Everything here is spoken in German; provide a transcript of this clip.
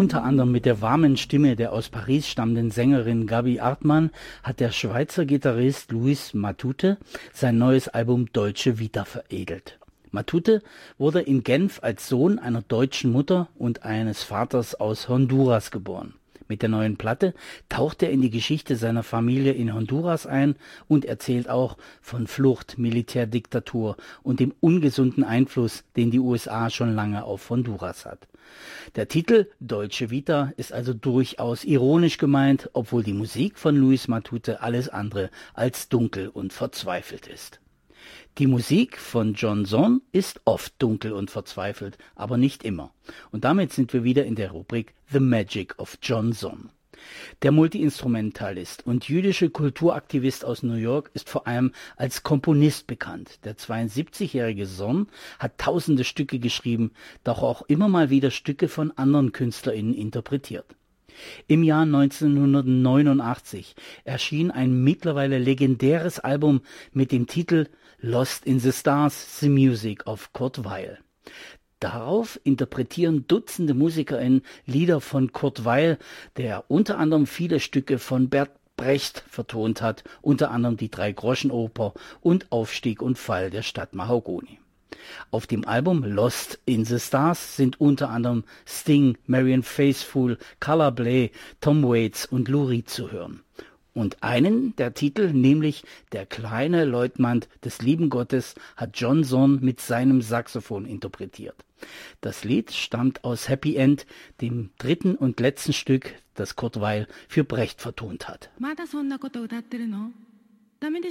Unter anderem mit der warmen Stimme der aus Paris stammenden Sängerin Gaby Artmann hat der Schweizer Gitarrist Louis Matute sein neues Album Dolce Vita veredelt. Matute wurde in Genf als Sohn einer deutschen Mutter und eines Vaters aus Honduras geboren. Mit der neuen Platte taucht er in die Geschichte seiner Familie in Honduras ein und erzählt auch von Flucht, Militärdiktatur und dem ungesunden Einfluss, den die USA schon lange auf Honduras hat. Der Titel Dolce Vita ist also durchaus ironisch gemeint, obwohl die Musik von Louis Matute alles andere als dunkel und verzweifelt ist. Die Musik von John Zorn ist oft dunkel und verzweifelt, aber nicht immer. Und damit sind wir wieder in der Rubrik The Magic of John Zorn. Der Multiinstrumentalist und jüdische Kulturaktivist aus New York ist vor allem als Komponist bekannt. Der 72-jährige Zorn hat tausende Stücke geschrieben, doch auch immer mal wieder Stücke von anderen KünstlerInnen interpretiert. Im Jahr 1989 erschien ein mittlerweile legendäres Album mit dem Titel Lost in the Stars, The Music of Kurt Weill. Darauf interpretieren Dutzende MusikerInnen Lieder von Kurt Weill, der unter anderem viele Stücke von Bert Brecht vertont hat, unter anderem die Drei-Groschen-Oper und Aufstieg und Fall der Stadt Mahagoni. Auf dem Album Lost in the Stars sind unter anderem Sting, Marianne Faithfull, Carla Bley, Tom Waits und Lou Reed zu hören. Und einen der Titel, nämlich Der kleine Leutnant des lieben Gottes, hat John Zorn mit seinem Saxophon interpretiert. Das Lied stammt aus Happy End, dem dritten und letzten Stück, das Kurt Weill für Brecht vertont hat.